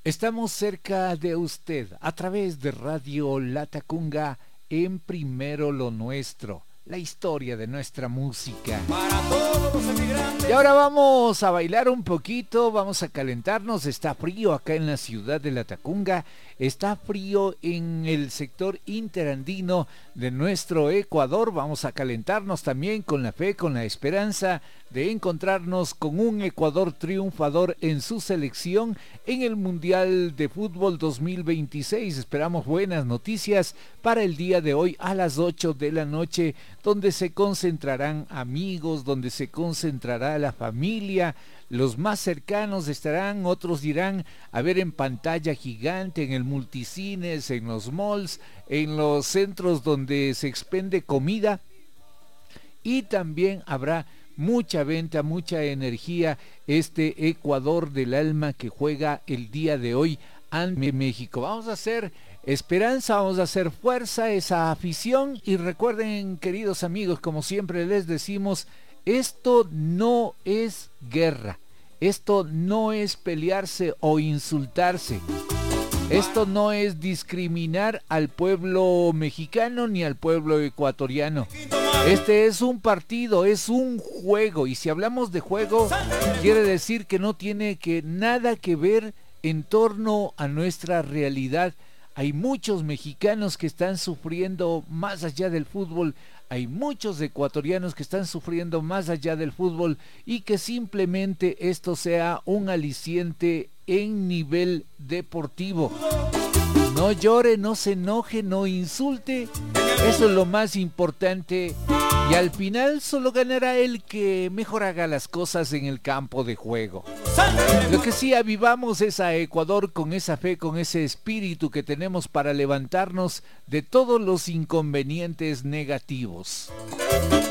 Estamos cerca de usted a través de Radio Latacunga en Primero lo Nuestro, la historia de nuestra música. Para todos los emigrantes. Y ahora vamos a bailar un poquito, vamos a calentarnos. Está frío acá en la ciudad de Latacunga, está frío en el sector interandino de nuestro Ecuador. Vamos a calentarnos también con la fe, con la esperanza de encontrarnos con un Ecuador triunfador en su selección en el Mundial de Fútbol 2026. Esperamos buenas noticias para el día de hoy a las 8 de la noche, donde se concentrarán amigos, donde se concentrará la familia. Los más cercanos estarán, otros dirán a ver en pantalla gigante, en el multicines, en los malls, en los centros donde se expende comida, y también habrá mucha venta, mucha energía. Este Ecuador del alma que juega el día de hoy ante México. Vamos a hacer esperanza, vamos a hacer fuerza, esa afición. Y recuerden, queridos amigos, como siempre les decimos, esto no es guerra, esto no es pelearse o insultarse, esto no es discriminar al pueblo mexicano ni al pueblo ecuatoriano. Este es un partido, es un juego, y si hablamos de juego, quiere decir que no tiene nada que ver en torno a nuestra realidad. Hay muchos mexicanos que están sufriendo más allá del fútbol, hay muchos ecuatorianos que están sufriendo más allá del fútbol, y que simplemente esto sea un aliciente en nivel deportivo. No llore, no se enoje, no insulte, eso es lo más importante, y al final solo ganará el que mejor haga las cosas en el campo de juego. Lo que sí, avivamos es a Ecuador con esa fe, con ese espíritu que tenemos para levantarnos de todos los inconvenientes negativos.